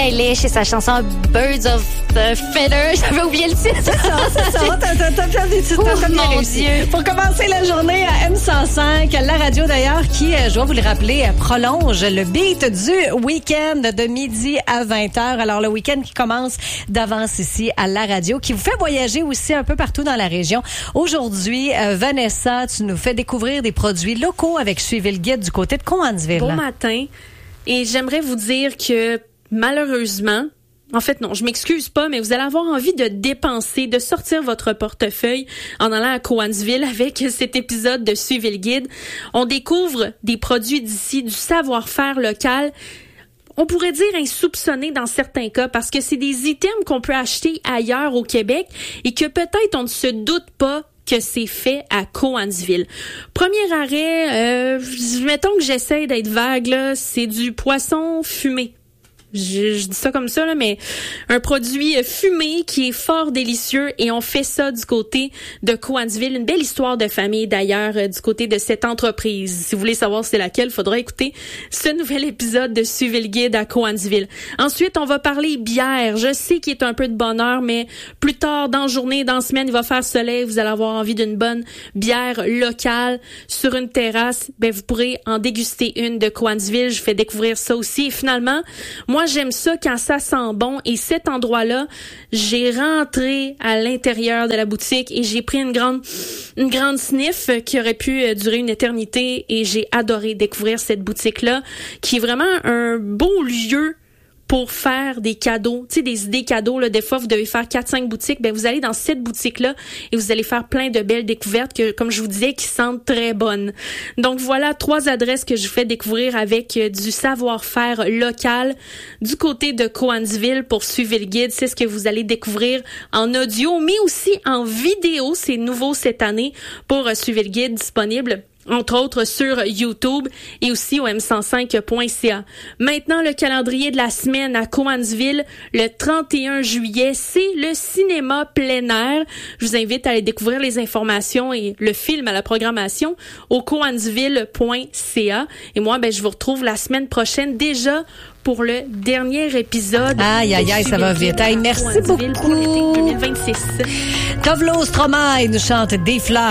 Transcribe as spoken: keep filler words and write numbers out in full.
Eilish et sa chanson Birds of the Feather. J'avais oublié le titre. C'est ça, c'est ça. T'as, t'as, t'as bien, t'as, oh, t'as bien mon réussi. Dieu. Pour commencer la journée à M cent cinq, la radio d'ailleurs qui, je dois vous le rappeler, prolonge le beat du week-end de midi à vingt heures. Alors le week-end qui commence d'avance ici à la radio, qui vous fait voyager aussi un peu partout dans la région. Aujourd'hui, euh, Vanessa, tu nous fais découvrir des produits locaux avec Suivez le guide du côté de Cowansville. Bon matin. Et j'aimerais vous dire que malheureusement, en fait non, je m'excuse pas, mais vous allez avoir envie de dépenser, de sortir votre portefeuille en allant à Cowansville avec cet épisode de Suivez le guide. On découvre des produits d'ici, du savoir-faire local. On pourrait dire insoupçonné dans certains cas parce que c'est des items qu'on peut acheter ailleurs au Québec et que peut-être on ne se doute pas que c'est fait à Cowansville. Premier arrêt, euh, mettons que j'essaie d'être vague, là, c'est du poisson fumé. Je, je dis ça comme ça, là, mais un produit fumé qui est fort délicieux et on fait ça du côté de Cowansville. Une belle histoire de famille d'ailleurs euh, du côté de cette entreprise. Si vous voulez savoir c'est laquelle, il faudra écouter ce nouvel épisode de Suivez le guide à Cowansville. Ensuite, on va parler bière. Je sais qu'il est un peu de bonheur, mais plus tard dans la journée, dans la semaine, il va faire soleil. Vous allez avoir envie d'une bonne bière locale sur une terrasse. Ben, vous pourrez en déguster une de Cowansville. Je fais découvrir ça aussi. Et finalement, moi, j'aime ça quand ça sent bon et cet endroit-là, j'ai rentré à l'intérieur de la boutique et j'ai pris une grande une grande sniff qui aurait pu durer une éternité et j'ai adoré découvrir cette boutique-là qui est vraiment un beau lieu pour faire des cadeaux, tu sais, des idées cadeaux, là. Des fois, vous devez faire quatre cinq boutiques. Ben, vous allez dans cette boutique-là et vous allez faire plein de belles découvertes que, comme je vous disais, qui sentent très bonnes. Donc, voilà trois adresses que je vous fais découvrir avec euh, du savoir-faire local du côté de Cowansville pour Suivez le guide. C'est ce que vous allez découvrir en audio, mais aussi en vidéo. C'est nouveau cette année pour euh, Suivez le guide disponible entre autres sur YouTube et aussi au m cent cinq point c a. Maintenant, le calendrier de la semaine à Cowansville, le trente et un juillet, c'est le cinéma plein air. Je vous invite à aller découvrir les informations et le film à la programmation au cowansville point c a. Et moi, ben, je vous retrouve la semaine prochaine déjà pour le dernier épisode. Aïe, aïe, aïe, ça va vite. Aïe, merci beaucoup. Pour l'été deux mille vingt-six. Tovlo Stromae nous chante Des fleurs.